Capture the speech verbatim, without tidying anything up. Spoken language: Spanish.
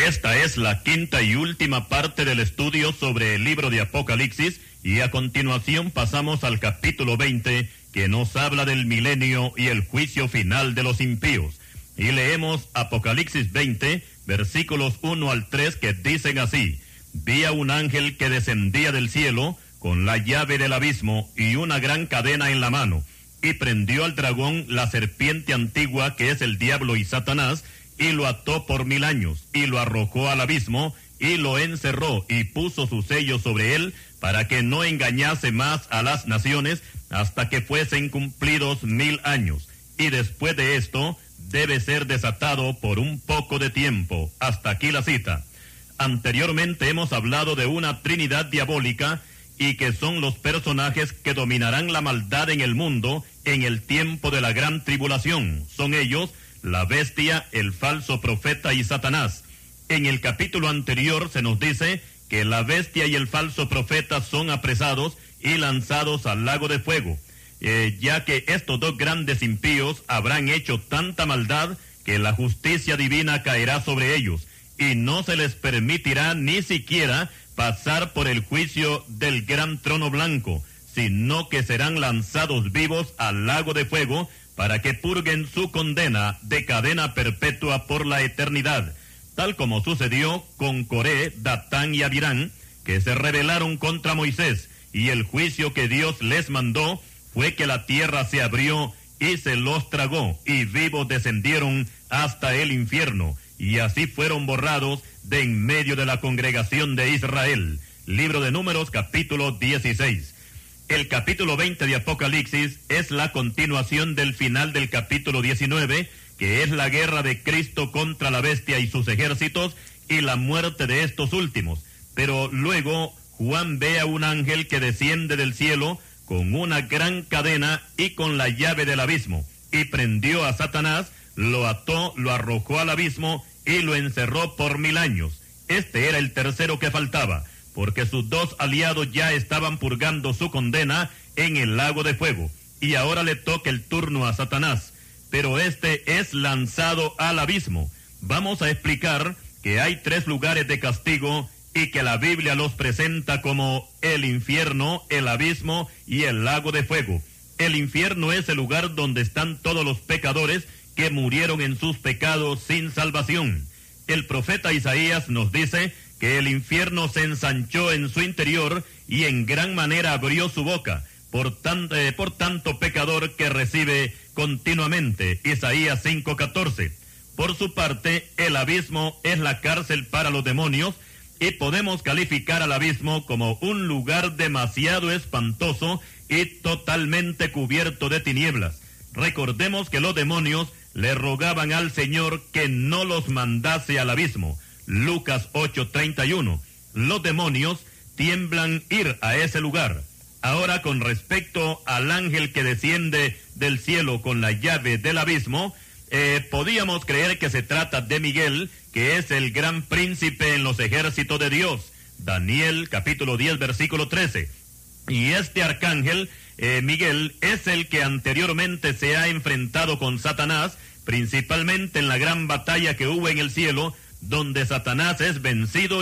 Esta es la quinta y última parte del estudio sobre el libro de Apocalipsis, y a continuación pasamos al capítulo veinte, que nos habla del milenio y el juicio final de los impíos. Y leemos Apocalipsis veinte, versículos uno al tres, que dicen así: Vi a un ángel que descendía del cielo con la llave del abismo y una gran cadena en la mano, y prendió al dragón, la serpiente antigua, que es el diablo y Satanás, y lo ató por mil años, y lo arrojó al abismo, y lo encerró, y puso su sello sobre él, para que no engañase más a las naciones, hasta que fuesen cumplidos mil años. Y después de esto, debe ser desatado por un poco de tiempo. Hasta aquí la cita. Anteriormente hemos hablado de una trinidad diabólica, y que son los personajes que dominarán la maldad en el mundo en el tiempo de la gran tribulación. Son ellos la bestia, el falso profeta y Satanás. En el capítulo anterior se nos dice que la bestia y el falso profeta son apresados y lanzados al lago de fuego, eh, ya que estos dos grandes impíos habrán hecho tanta maldad que la justicia divina caerá sobre ellos, y no se les permitirá ni siquiera pasar por el juicio del gran trono blanco, sino que serán lanzados vivos al lago de fuego, para que purguen su condena de cadena perpetua por la eternidad, tal como sucedió con Coré, Datán y Abirán, que se rebelaron contra Moisés, y el juicio que Dios les mandó fue que la tierra se abrió y se los tragó, y vivos descendieron hasta el infierno, y así fueron borrados de en medio de la congregación de Israel. Libro de Números, capítulo dieciséis. El capítulo veinte de Apocalipsis es la continuación del final del capítulo diecinueve, que es la guerra de Cristo contra la bestia y sus ejércitos, y la muerte de estos últimos. Pero luego Juan ve a un ángel que desciende del cielo con una gran cadena y con la llave del abismo, y prendió a Satanás, lo ató, lo arrojó al abismo y lo encerró por mil años. Este era el tercero que faltaba, porque sus dos aliados ya estaban purgando su condena en el lago de fuego, y ahora le toca el turno a Satanás, pero este es lanzado al abismo. Vamos a explicar que hay tres lugares de castigo, y que la Biblia los presenta como el infierno, el abismo y el lago de fuego. El infierno es el lugar donde están todos los pecadores que murieron en sus pecados sin salvación. El profeta Isaías nos dice que el infierno se ensanchó en su interior y en gran manera abrió su boca, por, tan, eh, por tanto pecador que recibe continuamente. Isaías cinco catorce. Por su parte, el abismo es la cárcel para los demonios, y podemos calificar al abismo como un lugar demasiado espantoso y totalmente cubierto de tinieblas. Recordemos que los demonios le rogaban al Señor que no los mandase al abismo. Lucas ocho treinta y uno. Los demonios tiemblan ir a ese lugar. Ahora, con respecto al ángel que desciende del cielo con la llave del abismo, eh, podíamos creer que se trata de Miguel, que es el gran príncipe en los ejércitos de Dios. Daniel capítulo diez versículo trece. Y este arcángel, eh, Miguel, es el que anteriormente se ha enfrentado con Satanás, principalmente en la gran batalla que hubo en el cielo, donde Satanás es vencido